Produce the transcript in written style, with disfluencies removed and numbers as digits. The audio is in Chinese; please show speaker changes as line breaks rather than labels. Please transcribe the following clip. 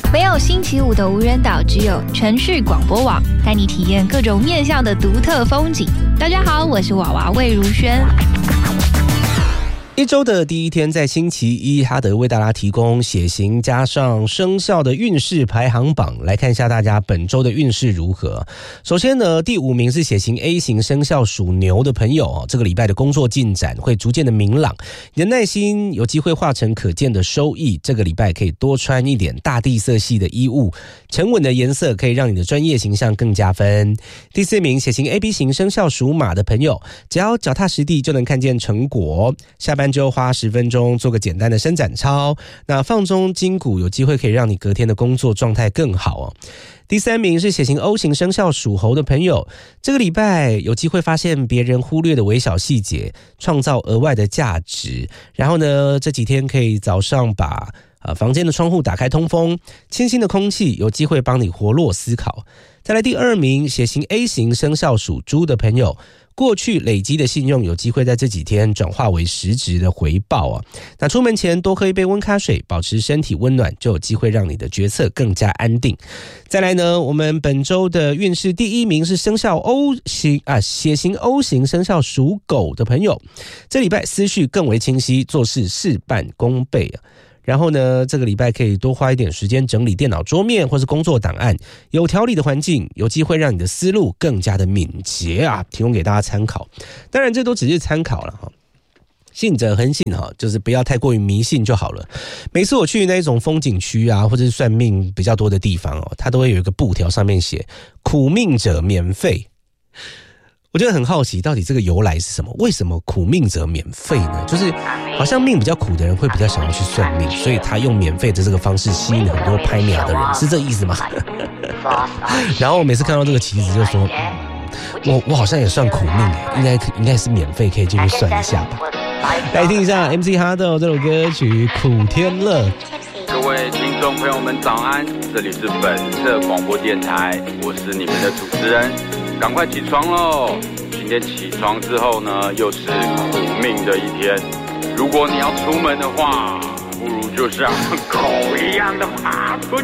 没有星期五的无人岛，只有城市广播网，带你体验各种面向的独特风景。大家好，我是娃娃魏如萱。
一周的第一天，在星期一，哈德为大家提供血型加上生肖的运势排行榜，来看一下大家本周的运势如何。首先呢，第5名是血型 A 型生肖属牛的朋友，这个礼拜的工作进展会逐渐的明朗，你的耐心有机会化成可见的收益。这个礼拜可以多穿一点大地色系的衣物，沉稳的颜色可以让你的专业形象更加分。第4名血型 AB 型生肖属马的朋友，只要脚踏实地就能看见成果。下班之后花10分钟做个简单的伸展操，那放松筋骨，有机会可以让你隔天的工作状态更好哦。第3名是血型 O 型生肖属猴的朋友，这个礼拜有机会发现别人忽略的微小细节，创造额外的价值。然后呢，这几天可以早上把房间的窗户打开通风，清新的空气有机会帮你活络思考。再来第2名血型 A 型生肖属猪的朋友，过去累积的信用有机会在这几天转化为实质的回报啊！那出门前多喝一杯温开水，保持身体温暖，就有机会让你的决策更加安定。再来呢，我们本周的运势第1名是生肖 O 型血型 O 型生肖属狗的朋友，这礼拜思绪更为清晰，做事事半功倍啊！然后呢，这个礼拜可以多花一点时间整理电脑桌面或是工作档案，有条理的环境有机会让你的思路更加的敏捷啊，提供给大家参考。当然这都只是参考了哈，信者恒信哈，就是不要太过于迷信就好了。每次我去那种风景区啊，或者是算命比较多的地方哦，它都会有一个布条上面写苦命者免费。我觉得很好奇，到底这个由来是什么？为什么苦命者免费呢？就是好像命比较苦的人会比较想要去算命，所以他用免费的这个方式吸引很多拍秒的人，是这意思吗？然后我每次看到这个旗子就说，我好像也算苦命，应该是免费，可以进去算一下吧。来听一下 MC 哈豆这首歌曲《苦天乐》。
各位听众朋友们早安，这里是本色广播电台，我是你们的主持人，赶快起床咯！今天起床之后呢，又是苦命的一天。如果你要出门的话，不如就像狗一样的爬出